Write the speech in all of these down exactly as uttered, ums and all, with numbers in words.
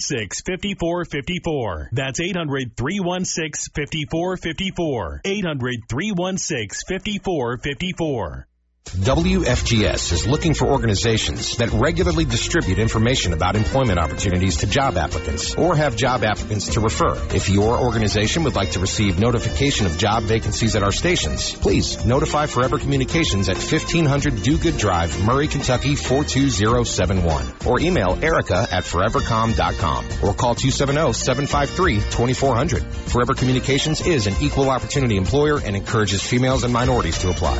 six, five four five four. That's eight hundred, three one six, five four five four. eight hundred, three one six, five four five four. W F G S is looking for organizations that regularly distribute information about employment opportunities to job applicants or have job applicants to refer. If your organization would like to receive notification of job vacancies at our stations, please notify Forever Communications at fifteen hundred Do Good Drive, Murray, Kentucky four two zero seven one, or email Erica at forever com dot com or call two seven zero, seven five three, two four zero zero. Forever Communications is an equal opportunity employer and encourages females and minorities to apply.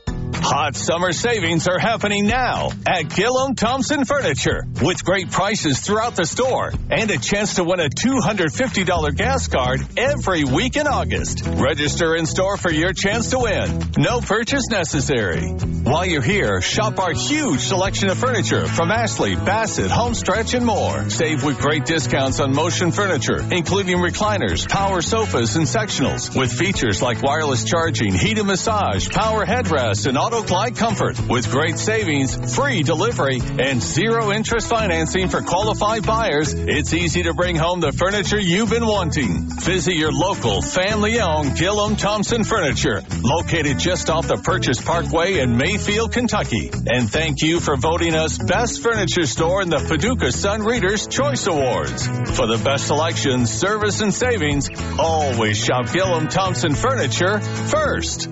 Hot summer savings are happening now at Gillum Thompson Furniture with great prices throughout the store and a chance to win a two hundred fifty dollars gas card every week in August. Register in store for your chance to win. No purchase necessary. While you're here, shop our huge selection of furniture from Ashley, Bassett, Homestretch, and more. Save with great discounts on Motion furniture, including recliners, power sofas, and sectionals with features like wireless charging, heated massage, power headrests, and auto glide comfort with great savings, free delivery, and zero interest financing for qualified buyers. It's easy to bring home the furniture you've been wanting. Visit your local family-owned Gillum Thompson Furniture, located just off the Purchase Parkway in Mayfield, Kentucky. And thank you for voting us Best Furniture Store in the Paducah Sun Readers Choice Awards. For the best selection, service, and savings, always shop Gillum Thompson Furniture first.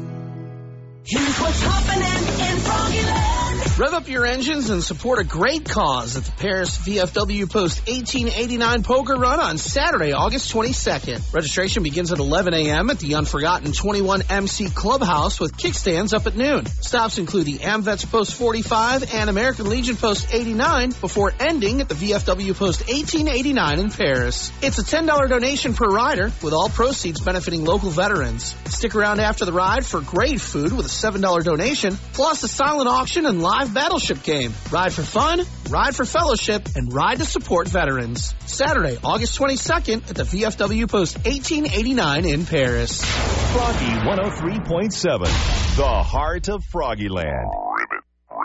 Here's what's happening in Froggyland. Rev up your engines and support a great cause at the Paris V F W Post eighteen eighty-nine Poker Run on Saturday, August twenty-second. Registration begins at eleven a.m. at the Unforgotten twenty-one M C Clubhouse with kickstands up at noon. Stops include the AmVets Post forty-five and American Legion Post eighty-nine before ending at the V F W Post eighteen eighty-nine in Paris. It's a ten dollars donation per rider, with all proceeds benefiting local veterans. Stick around after the ride for great food with a seven dollars donation, plus a silent auction and live battleship game. Ride for fun, ride for fellowship, and ride to support veterans. Saturday, August twenty-second at the V F W Post eighteen eighty-nine in Paris. Froggy one oh three point seven, the heart of Froggyland. Ribbit,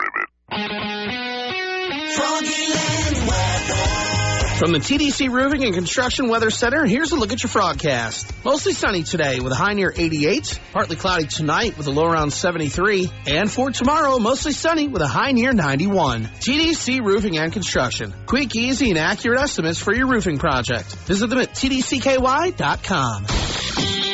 ribbit. Froggyland weather. From the T D C Roofing and Construction Weather Center, here's a look at your frogcast. Mostly sunny today with a high near eighty-eight. Partly cloudy tonight with a low around seventy-three. And for tomorrow, mostly sunny with a high near ninety-one. T D C Roofing and Construction. Quick, easy, and accurate estimates for your roofing project. Visit them at T D C K Y dot com.